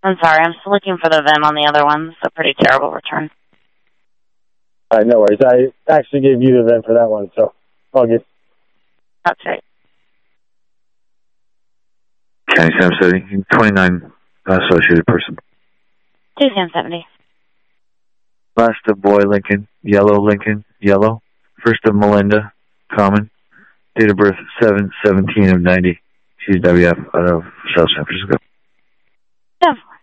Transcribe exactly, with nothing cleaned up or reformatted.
I'm sorry, I'm still looking for the V I M on the other one. It's a pretty terrible return. All right, no worries. I actually gave you the V I M for that one, so all good. That's right. County seven seventy, twenty-nine associated person. two ten seventy. Last of boy Lincoln, yellow Lincoln, yellow. First of Melinda, common. Date of birth seven seventeen of ninety. She's W F out of South San Francisco. Yeah.